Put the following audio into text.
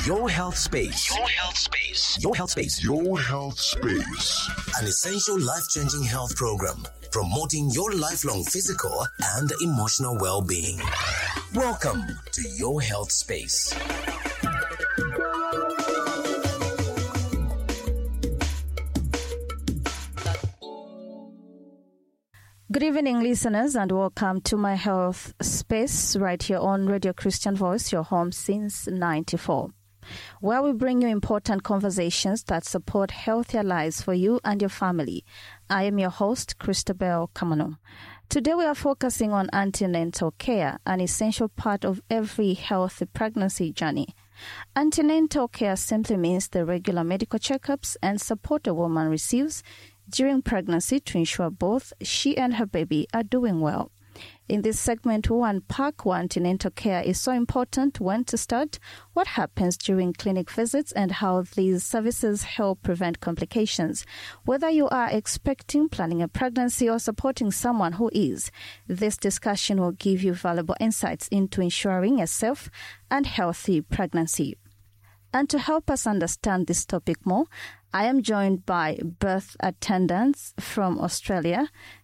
Your Health Space. Your Health Space. Your Health Space. Your Health Space. An essential life-changing health program promoting your lifelong physical and emotional well-being. Welcome to Your Health Space. Good evening, listeners, and welcome to my health space right here on Radio Christian Voice, your home since '94, where we bring you important conversations that support healthier lives for you and your family. I am your host, Christabel Kamano. Today we are focusing on antenatal care, an essential part of every healthy pregnancy journey. Antenatal care simply means the regular medical checkups and support a woman receives during pregnancy to ensure both she and her baby are doing well. In this segment, we'll unpack why antenatal care is so important, when to start, what happens during clinic visits, and how these services help prevent complications. Whether you are expecting, planning a pregnancy, or supporting someone who is, this discussion will give you valuable insights into ensuring a safe and healthy pregnancy. And to help us understand this topic more, I am joined by birth attendants from Australia,